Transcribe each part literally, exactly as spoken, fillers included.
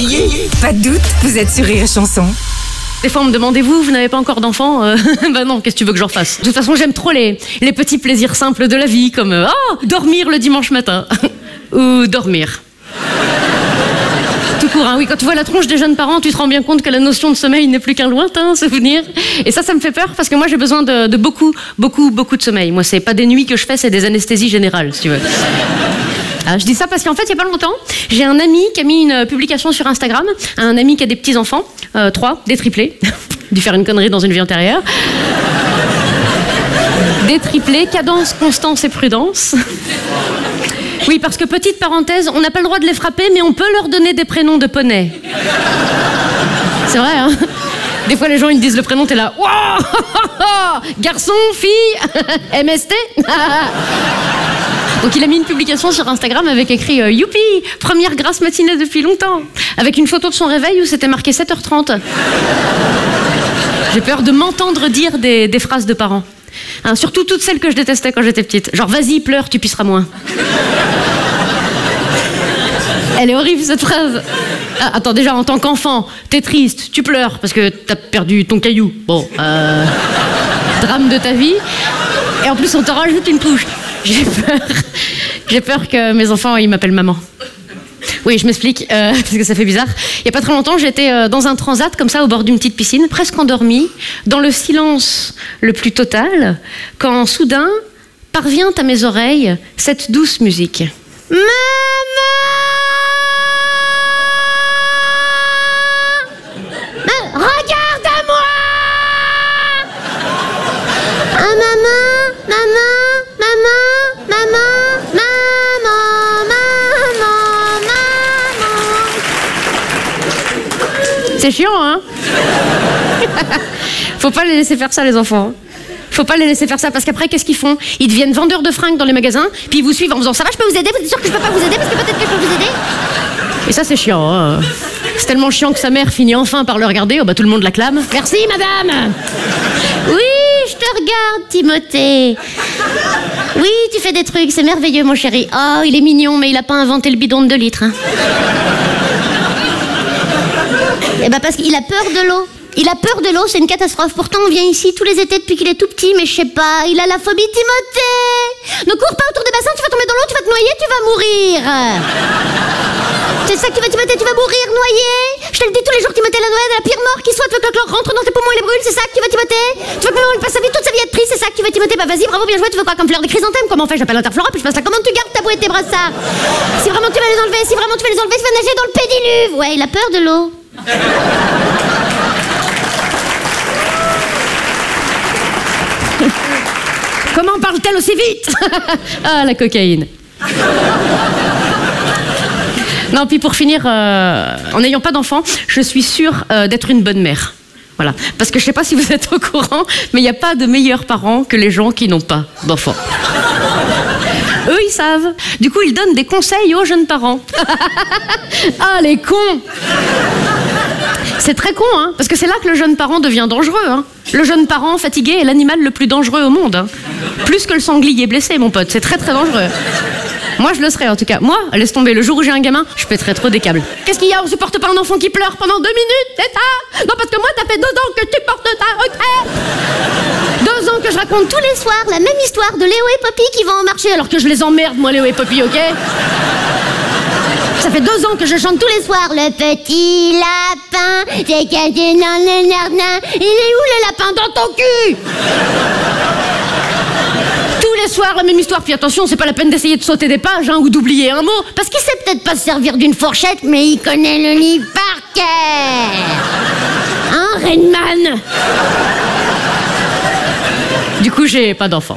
crier. Pas de doute, vous êtes sur Rire et Chanson. Des fois, on me demande, vous, vous n'avez pas encore d'enfant euh, Ben non, qu'est-ce que tu veux que j'en fasse? De toute façon, j'aime trop les, les petits plaisirs simples de la vie, comme euh, oh, dormir le dimanche matin. Ou dormir. Tout court, hein. Oui, quand tu vois la tronche des jeunes parents, tu te rends bien compte que la notion de sommeil n'est plus qu'un lointain souvenir. Et ça, ça me fait peur, parce que moi, j'ai besoin de, de beaucoup, beaucoup, beaucoup de sommeil. Moi, c'est pas des nuits que je fais, c'est des anesthésies générales, si tu veux. Ah, je dis ça parce qu'en fait, il n'y a pas longtemps, j'ai un ami qui a mis une publication sur Instagram, un ami qui a des petits-enfants, euh, trois, des triplés, dû faire une connerie dans une vie antérieure. Des triplés, cadence, constance et prudence. Oui, parce que, petite parenthèse, on n'a pas le droit de les frapper, mais on peut leur donner des prénoms de poney. C'est vrai, hein? Des fois, les gens, ils me disent le prénom, t'es là, wow, garçon, fille, M S T. Donc il a mis une publication sur Instagram avec écrit euh, « Youpi, première grasse matinée depuis longtemps » avec une photo de son réveil où c'était marqué sept heures trente. J'ai peur de m'entendre dire des, des phrases de parents. Hein, surtout toutes celles que je détestais quand j'étais petite. Genre « Vas-y, pleure, tu pisseras moins ». Elle est horrible cette phrase. Ah, attends, déjà en tant qu'enfant, t'es triste, tu pleures parce que t'as perdu ton caillou. Bon, euh, drame de ta vie. Et en plus on t'en rajoute une couche. J'ai peur. J'ai peur que mes enfants, ils m'appellent maman. Oui, je m'explique, euh, parce que ça fait bizarre. Il n'y a pas très longtemps, j'étais euh, dans un transat, comme ça, au bord d'une petite piscine, presque endormie, dans le silence le plus total, quand soudain parvient à mes oreilles cette douce musique. Maman! Regarde à moi! Ah, maman, maman, maman, maman, maman, maman, maman. C'est chiant, hein? Faut pas les laisser faire ça, les enfants. Faut pas les laisser faire ça, parce qu'après, qu'est-ce qu'ils font? Ils deviennent vendeurs de fringues dans les magasins, puis ils vous suivent en disant « Ça va, je peux vous aider? Vous êtes sûr que je peux pas vous aider? Parce que peut-être que je peux vous aider ?» Et ça, c'est chiant, hein? C'est tellement chiant que sa mère finit enfin par le regarder. Oh bah tout le monde l'acclame. « Merci, madame !»« Oui, je te regarde, Timothée. Oui, tu fais des trucs, c'est merveilleux, mon chéri. Oh, il est mignon, mais il a pas inventé le bidon de deux litres. Hein. » Eh bah parce qu'il a peur de l'eau. Il a peur de l'eau, c'est une catastrophe. Pourtant, on vient ici tous les étés depuis qu'il est tout petit, mais je sais pas, il a la phobie. Timothée! Ne cours pas autour des bassins, tu vas tomber dans l'eau, tu vas te noyer, tu vas mourir. C'est ça que tu vas, Timothée, tu vas mourir noyé. Je te le dis tous les jours, Timothée, la noyade est la pire mort qui soit. Tu veux que le chlore rentre dans tes poumons et les brûle, c'est ça que tu veux, Timothée? Tu veux que maman passe sa vie, toute sa vie à être triste, c'est ça que tu veux, Timothée? Bah vas-y, bravo, bien joué, tu veux quoi comme fleur de chrysanthème? Comment on fait? J'appelle Interflora, puis je passe la commande, tu gardes ta bouée et tes brassards. Si vraiment tu vas les enlever, si vraiment tu vas les enlever, tu vas nager dans le pédiluve. Ouais, il a peur de l'eau. Comment parle-t-elle aussi vite? Ah, la cocaïne. Non, puis pour finir, euh, en n'ayant pas d'enfant, je suis sûre euh, d'être une bonne mère. Voilà. Parce que je sais pas si vous êtes au courant, mais il n'y a pas de meilleurs parents que les gens qui n'ont pas d'enfants. Eux, ils savent. Du coup, ils donnent des conseils aux jeunes parents. Ah, les cons! C'est très con, hein, parce que c'est là que le jeune parent devient dangereux. Hein. Le jeune parent fatigué est l'animal le plus dangereux au monde. Hein. Plus que le sanglier blessé, mon pote. C'est très très dangereux. Moi, je le serais, en tout cas. Moi, laisse tomber, le jour où j'ai un gamin, je pèterais trop des câbles. Qu'est-ce qu'il y a? On supporte pas un enfant qui pleure pendant deux minutes, c'est ça? Non, parce que moi, ça fait deux ans que tu portes ça, ok? Deux ans que je raconte tous les soirs la même histoire de Léo et Poppy qui vont en marché, alors que je les emmerde, moi, Léo et Poppy, ok? Ça fait deux ans que je chante tous les soirs. Le petit lapin, c'est caché dans le jardin. Il est où le lapin? Dans ton cul? Tous les soirs, la même histoire. Puis attention, c'est pas la peine d'essayer de sauter des pages hein, ou d'oublier un mot. Parce qu'il sait peut-être pas se servir d'une fourchette, mais il connaît le livre par cœur. Hein, Rainman? Du coup, j'ai pas d'enfant.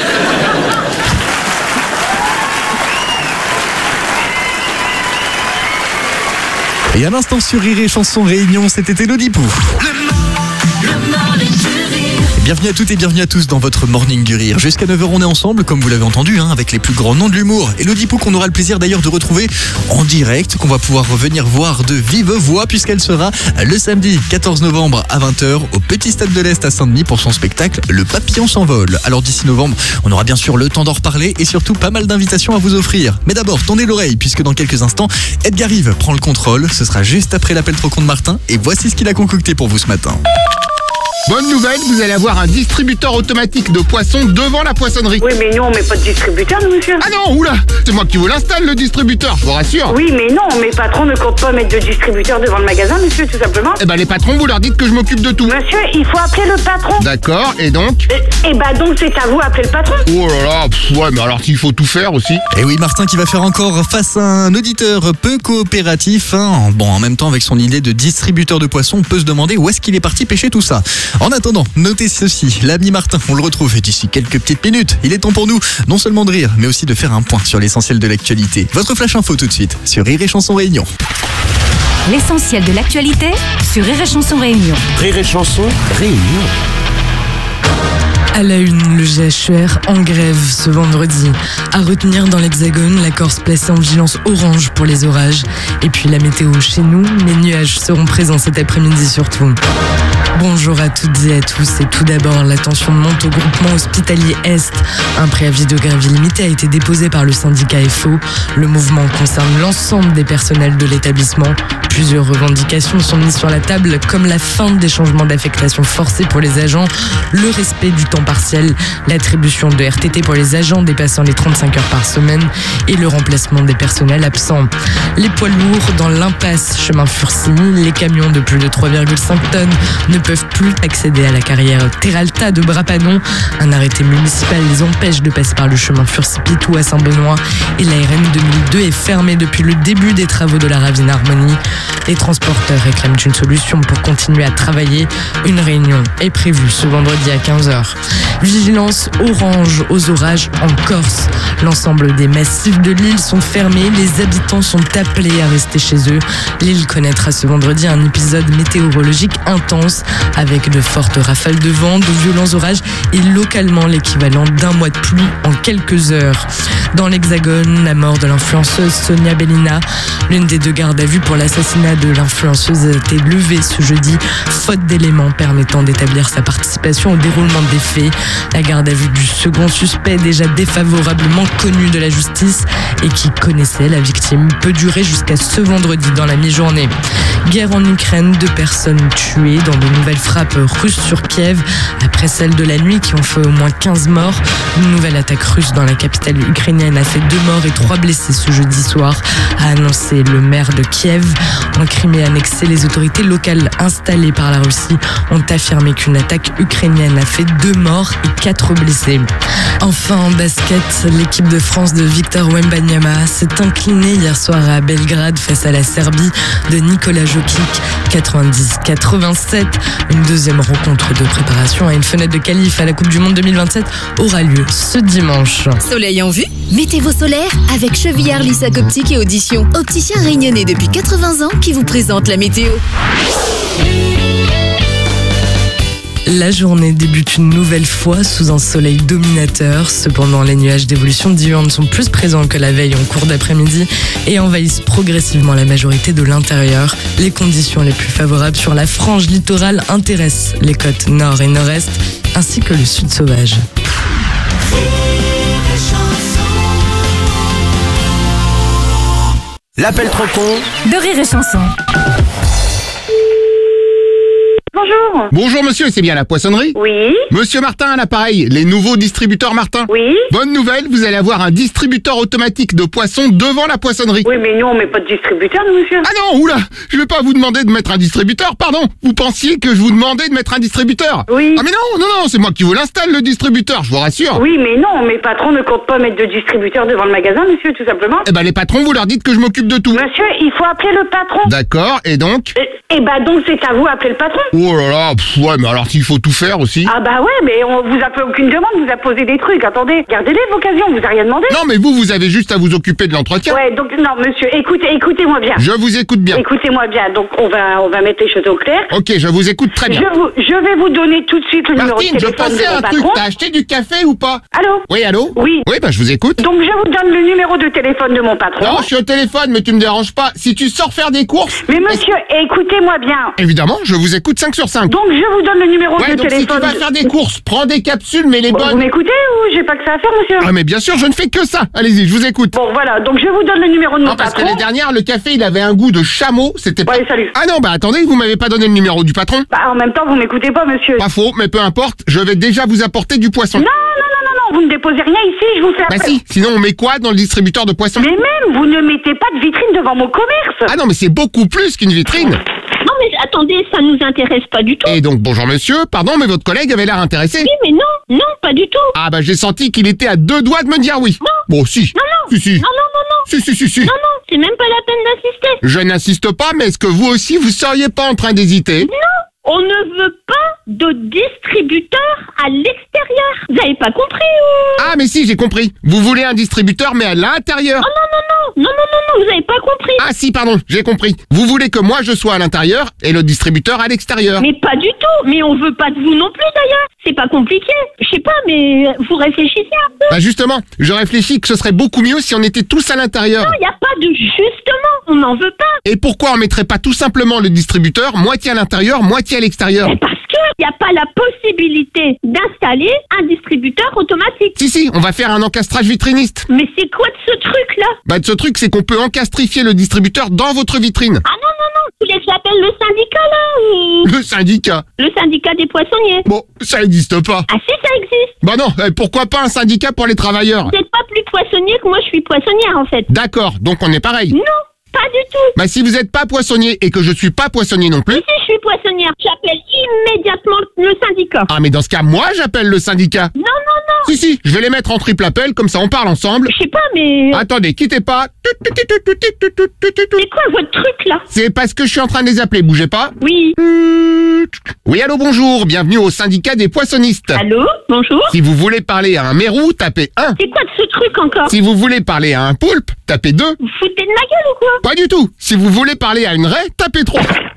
Et à l'instant sur Rire et Chanson Réunion, c'était Élodie Pou. Bienvenue à toutes et bienvenue à tous dans votre Morning du Rire. Jusqu'à neuf heures, on est ensemble, comme vous l'avez entendu, hein, avec les plus grands noms de l'humour. Elodie Pou, qu'on aura le plaisir d'ailleurs de retrouver en direct, qu'on va pouvoir revenir voir de vive voix, puisqu'elle sera le samedi quatorze novembre à vingt heures au Petit Stade de l'Est à Saint-Denis pour son spectacle Le Papillon s'envole. Alors d'ici novembre, on aura bien sûr le temps d'en reparler et surtout pas mal d'invitations à vous offrir. Mais d'abord, tendez l'oreille, puisque dans quelques instants, Edgar Rive prend le contrôle. Ce sera juste après l'appel trop con de Martin. Et voici ce qu'il a concocté pour vous ce matin. Bonne nouvelle, vous allez avoir un distributeur automatique de poissons devant la poissonnerie. Oui, mais nous, on met pas de distributeur, nous, monsieur. Ah non, oula, c'est moi qui vous l'installe, le distributeur, je vous rassure. Oui, mais non, mes patrons ne comptent pas mettre de distributeur devant le magasin, monsieur, tout simplement. Eh ben, les patrons, vous leur dites que je m'occupe de tout. Monsieur, il faut appeler le patron. D'accord, et donc Euh, Eh bah, donc, c'est à vous, appeler le patron. Oh là là, pff, ouais, mais alors s'il faut tout faire aussi. Et oui, Martin qui va faire encore face à un auditeur peu coopératif. Hein. Bon, en même temps, avec son idée de distributeur de poissons, on peut se demander où est-ce qu'il est parti pêcher tout ça. En attendant, notez ceci, l'ami Martin, on le retrouve d'ici quelques petites minutes. Il est temps pour nous, non seulement de rire, mais aussi de faire un point sur l'essentiel de l'actualité. Votre flash info tout de suite, sur Rire et Chanson Réunion. L'essentiel de l'actualité sur Rire et Chanson Réunion. Rire et Chanson Réunion. À la une, le G H E R en grève ce vendredi. À retenir dans l'Hexagone, la Corse placée en vigilance orange pour les orages. Et puis la météo chez nous, les nuages seront présents cet après-midi surtout. Bonjour à toutes et à tous. Et tout d'abord, la tension monte au groupement hospitalier Est. Un préavis de grève illimité a été déposé par le syndicat F O. Le mouvement concerne l'ensemble des personnels de l'établissement. Plusieurs revendications sont mises sur la table, comme la fin des changements d'affectation forcés pour les agents, le respect du temps partiel, l'attribution de R T T pour les agents dépassant les trente-cinq heures par semaine et le remplacement des personnels absents. Les poids lourds dans l'impasse chemin Furcy, les camions de plus de trois virgule cinq tonnes ne peuvent plus accéder à la carrière Terralta de Brapanon. Un arrêté municipal les empêche de passer par le chemin Furcy-Pitou à Saint-Benoît et la R N deux mille deux est fermée depuis le début des travaux de la Ravine Harmonie. Les transporteurs réclament une solution pour continuer à travailler. Une réunion est prévue ce vendredi à quinze heures. Vigilance orange aux orages en Corse. L'ensemble des massifs de l'île sont fermés. Les habitants sont appelés à rester chez eux. L'île connaîtra ce vendredi un épisode météorologique intense avec de fortes rafales de vent, de violents orages et localement l'équivalent d'un mois de pluie en quelques heures. Dans l'Hexagone, la mort de l'influenceuse Sonia Bellina, l'une des deux gardes à vue pour l'assassinat de l'influenceuse a été levée ce jeudi, faute d'éléments permettant d'établir sa participation au déroulement des faits. La garde à vue du second suspect, déjà défavorablement connu de la justice et qui connaissait la victime, peut durer jusqu'à ce vendredi dans la mi-journée. Guerre en Ukraine, deux personnes tuées dans de nouvelles frappes russes sur Kiev, après celles de la nuit qui ont fait au moins quinze morts. Une nouvelle attaque russe dans la capitale ukrainienne a fait deux morts et trois blessés ce jeudi soir, a annoncé le maire de Kiev. En Crimée annexée, les autorités locales installées par la Russie ont affirmé qu'une attaque ukrainienne a fait deux morts et quatre blessés. Enfin, en basket, l'équipe de France de Victor Wembanyama s'est inclinée hier soir à Belgrade face à la Serbie de Nikola Jokic, quatre-vingt-dix à quatre-vingt-sept. Une deuxième rencontre de préparation à une fenêtre de qualif à la Coupe du Monde deux mille vingt-sept aura lieu ce dimanche. Soleil en vue? Mettez vos solaires avec Chevillard Lissac Optique et Audition. Opticien réunionnais depuis quatre-vingts ans qui vous présente la météo. La journée débute une nouvelle fois sous un soleil dominateur. Cependant, les nuages d'évolution diurne sont plus présents que la veille en cours d'après-midi et envahissent progressivement la majorité de l'intérieur. Les conditions les plus favorables sur la frange littorale intéressent les côtes nord et nord-est, ainsi que le sud sauvage. L'appel trop con De Rire et Chanson. Bonjour. Bonjour monsieur, c'est bien la poissonnerie? Oui. Monsieur Martin à l'appareil, les nouveaux distributeurs Martin. Oui. Bonne nouvelle, vous allez avoir un distributeur automatique de poissons devant la poissonnerie. Oui, mais nous, on met pas de distributeur, nous, monsieur. Ah non, oula, je vais pas vous demander de mettre un distributeur, pardon. Vous pensiez que je vous demandais de mettre un distributeur? Oui. Ah mais non, non, non, c'est moi qui vous l'installe le distributeur, je vous rassure. Oui, mais non, mes patrons ne comptent pas mettre de distributeur devant le magasin, monsieur, tout simplement. Eh ben les patrons, vous leur dites que je m'occupe de tout. Monsieur, il faut appeler le patron. D'accord, et donc Euh, Eh bah donc c'est à vous, appelez le patron. Oh là là, pff, ouais, mais alors s'il faut tout faire aussi. Ah bah ouais, mais on vous a fait aucune demande, vous a posé des trucs. Attendez, gardez-les l'occasion, on vous a rien demandé. Non, mais vous, vous avez juste à vous occuper de l'entretien. Ouais, donc non, monsieur, écoutez, écoutez-moi bien. Je vous écoute bien. Écoutez-moi bien. Donc on va, on va mettre les choses au clair. Ok, je vous écoute très bien. Je vous, je vais vous donner tout de suite le numéro Martine, de je téléphone pensais de à mon un truc. patron. T'as acheté du café ou pas? Allô? Oui, allô? Oui. Oui, bah je vous écoute. Donc je vous donne le numéro de téléphone de mon patron. Non, je suis au téléphone, mais tu me déranges pas. Si tu sors faire des courses... Mais monsieur, écoutez-moi bien. Évidemment, je vous écoute cinq sur cinq. Donc je vous donne le numéro Ouais, de donc si tu téléphone. vas faire des courses, prends des capsules, mais les Bon, vous bonnes. m'écoutez ou j'ai pas que ça à faire, monsieur? Ah, mais bien sûr, je ne fais que ça. Allez-y, je vous écoute. Bon, voilà, donc je vous donne le numéro de mon Non, parce que patron. les dernières, le café, il avait un goût de chameau, c'était pas... Ouais, salut. Ah non, bah attendez, vous m'avez pas donné le numéro du patron? Bah, en même temps, vous m'écoutez pas, monsieur. Pas faux, mais peu importe, je vais déjà vous apporter du poisson. Non, non, non, non, non, vous ne déposez rien ici, je vous fais Bah appel. si, sinon on met quoi dans le distributeur de poissons? Mais même, vous ne mettez pas de vitrine devant mon commerce. Ah non, mais c'est beaucoup plus qu'une vitrine. Non mais attendez, ça nous intéresse pas du tout. Et donc, bonjour monsieur, pardon, mais votre collègue avait l'air intéressé. Oui mais non, non, pas du tout. Ah bah j'ai senti qu'il était à deux doigts de me dire oui. Non. Bon, si. Non, non. Si, si. Non, non, non, non. Si, si, si, si. Non, non, c'est même pas la peine d'assister. Je n'insiste pas, mais est-ce que vous aussi, vous seriez pas en train d'hésiter? Non, on ne veut pas de distributeur à l'extérieur. Vous avez pas compris ou... Ah mais si, j'ai compris. Vous voulez un distributeur, mais à l'intérieur. Oh non, non, non, non, non, non, non, vous avez pas compris. Ah si, pardon, j'ai compris. Vous voulez que moi je sois à l'intérieur et le distributeur à l'extérieur. Mais pas du tout, mais on veut pas de vous non plus d'ailleurs. C'est pas compliqué. Je sais pas, mais vous réfléchissez un peu. Bah justement, je réfléchis que ce serait beaucoup mieux si on était tous à l'intérieur. Non, y a pas de justement, on n'en veut pas. Et pourquoi on mettrait pas tout simplement le distributeur moitié à l'intérieur, moitié à l'extérieur? Mais parce que y a pas la possibilité d'installer un distributeur automatique. Si si, on va faire un encastrage vitriniste. Mais c'est quoi de ce truc là? Bah de ce truc, c'est qu'on peut encastrifier le distributeur dans votre vitrine. Ah non, non, non, vous voulez que j'appelle le syndicat là ou... Le syndicat. Le syndicat des poissonniers. Bon, ça existe pas. Ah si, ça existe. Bah non, eh, pourquoi pas un syndicat pour les travailleurs? Vous n'êtes pas plus poissonnier que moi je suis poissonnière en fait. D'accord, donc on est pareil. Non, pas du tout. Bah si vous êtes pas poissonnier et que je suis pas poissonnier non plus... Si, si, je suis poissonnière. J'appelle immédiatement le syndicat. Ah mais dans ce cas, moi j'appelle le syndicat. Non, non, non. Si si, je vais les mettre en triple appel, comme ça on parle ensemble. Je sais pas, mais... Attendez, quittez pas. C'est quoi votre truc là? C'est parce que je suis en train de les appeler, bougez pas. Oui. Oui, allô, bonjour, bienvenue au syndicat des poissonnistes. Allô? Bonjour? Si vous voulez parler à un mérou, tapez un. C'est quoi de ce truc encore? Si vous voulez parler à un poulpe, tapez deux. Vous foutez de ma gueule ou quoi? Pas du tout. Si vous voulez parler à une raie, tapez trois.